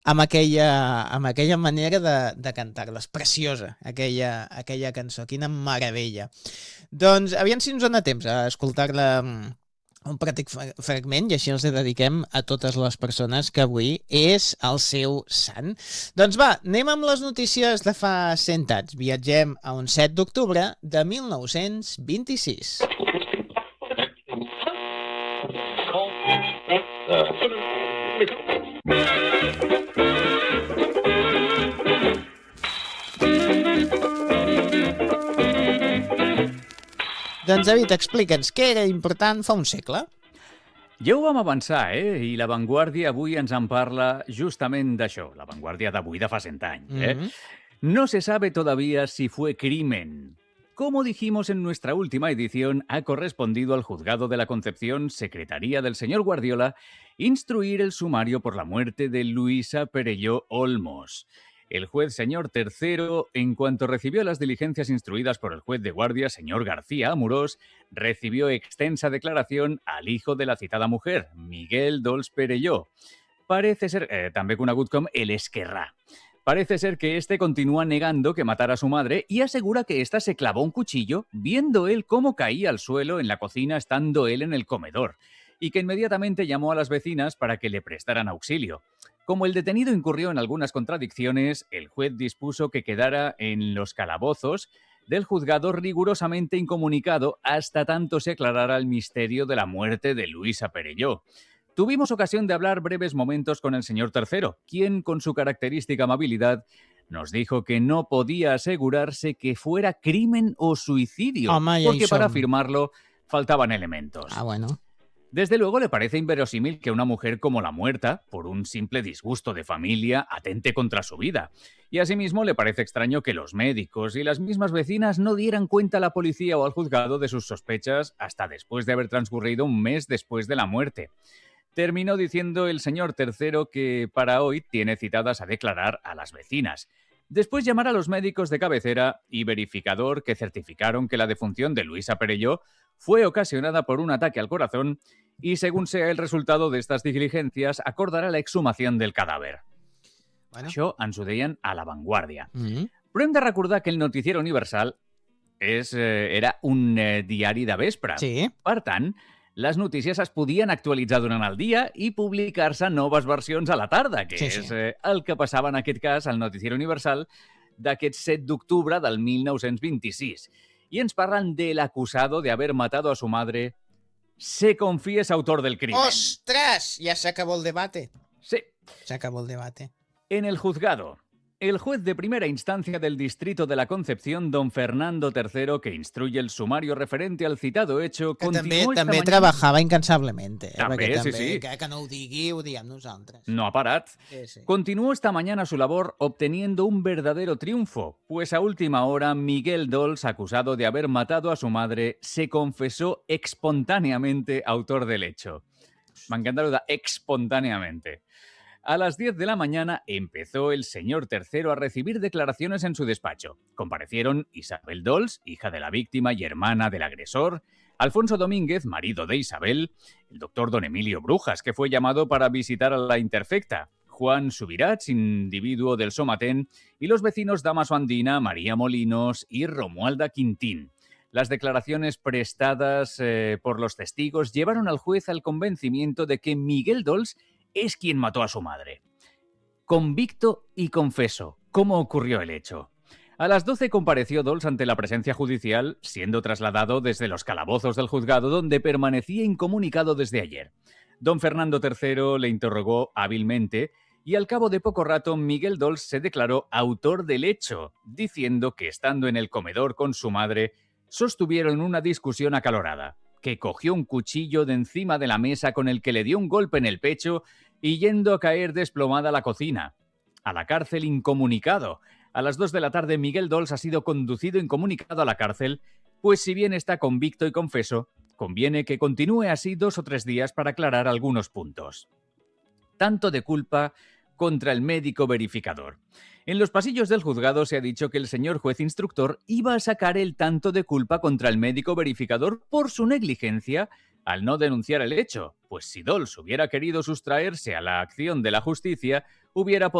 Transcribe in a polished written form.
amb aquella manera de cantar-les. Preciosa, aquella cançó. Quina meravella. Doncs aviam si ens dona temps a escoltar-la un petit fragment i així els dediquem a totes les persones que avui és el seu sant. Doncs va, anem amb les notícies de fa 100 anys. Viatgem a un 7 d'octubre de 1926. Doncs David, explica'ns què era important fa un segle. Ja ho vam avançar, I La Vanguardia avui ens en parla justament d'això. La Vanguardia d'avui de fa 100 anys, No se sabe todavía si fue crimen. Como dijimos en nuestra última edición, ha correspondido al Juzgado de la Concepción, Secretaría del señor Guardiola, instruir el sumario por la muerte de Luisa Perelló Olmos. El juez señor Tercero, en cuanto recibió las diligencias instruidas por el juez de guardia, señor García Amorós, recibió extensa declaración al hijo de la citada mujer, Miguel Dols Perelló. Parece ser, també conegut com el Esquerrà. Parece ser que este continúa negando que matara a su madre y asegura que ésta se clavó un cuchillo viendo él cómo caía al suelo en la cocina estando él en el comedor, y que inmediatamente llamó a las vecinas para que le prestaran auxilio. Como el detenido incurrió en algunas contradicciones, el juez dispuso que quedara en los calabozos del juzgado rigurosamente incomunicado hasta tanto se aclarara el misterio de la muerte de Luisa Perelló. Tuvimos ocasión de hablar breves momentos con el señor Tercero, quien, con su característica amabilidad, nos dijo que no podía asegurarse que fuera crimen o suicidio, porque para afirmarlo faltaban elementos. Bueno. Desde luego le parece inverosímil que una mujer como la muerta, por un simple disgusto de familia, atente contra su vida. Y asimismo le parece extraño que los médicos y las mismas vecinas no dieran cuenta a la policía o al juzgado de sus sospechas hasta después de haber transcurrido un mes después de la muerte. Terminó diciendo el señor Tercero que para hoy tiene citadas a declarar a las vecinas. Después llamar a los médicos de cabecera y verificador que certificaron que la defunción de Luisa Perelló fue ocasionada por un ataque al corazón y, según sea el resultado de estas diligencias, acordarà la exhumación del cadàver. Això ens ho deien a La Vanguardia. Però hem de recordar que el Noticiero Universal era un diari de vespre. Sí. Per tant, les notícies es podien actualitzar durant el dia i publicar-se noves versions a la tarda, que és el que passava en aquest cas al Noticiero Universal d'aquest 7 d'octubre del 1926. Y ens parlan del acusado de haber matado a su madre. Se confiesa autor del crimen. ¡Ostras! Ya se acabó el debate. Sí. Se acabó el debate. En el juzgado, el juez de primera instancia del distrito de la Concepción, don Fernando III, que instruye el sumario referente al citado hecho, continuó esta mañana... trabajava incansablemente. També, sí. Que no ho digui, ho diem nosaltres. No ha parat. Sí. Continuó esta mañana su labor obteniendo un verdadero triunfo, pues a última hora Miguel Dols, acusado de haber matado a su madre, se confesó espontáneamente autor del hecho. Me encanta lo de espontáneamente. A las 10 de la mañana empezó el señor Tercero a recibir declaraciones en su despacho. Comparecieron Isabel Dols, hija de la víctima y hermana del agresor, Alfonso Domínguez, marido de Isabel, el doctor don Emilio Brujas, que fue llamado para visitar a la interfecta, Juan Subirats, individuo del Somatén, y los vecinos Damaso Andina, María Molinos y Romualda Quintín. Las declaraciones prestadas por los testigos llevaron al juez al convencimiento de que Miguel Dols es quien mató a su madre. Convicto y confeso. ¿Cómo ocurrió el hecho? A las 12 compareció Dols ante la presencia judicial, siendo trasladado desde los calabozos del juzgado, donde permanecía incomunicado desde ayer. Don Fernando III le interrogó hábilmente y al cabo de poco rato Miguel Dols se declaró autor del hecho, diciendo que estando en el comedor con su madre, sostuvieron una discusión acalorada, que cogió un cuchillo de encima de la mesa con el que le dio un golpe en el pecho y yendo a caer desplomada a la cocina. A la cárcel incomunicado. A las 2 de la tarde Miguel Dols ha sido conducido incomunicado a la cárcel, pues si bien está convicto y confeso, conviene que continúe así 2 o 3 días para aclarar algunos puntos. Tanto de culpa contra el médico verificador. En los pasillos del juzgado se ha dicho que el señor juez instructor iba a sacar el tanto de culpa contra el médico verificador por su negligencia al no denunciar el hecho, pues si Dols hubiera querido sustraerse a la acción de la justicia, hubiera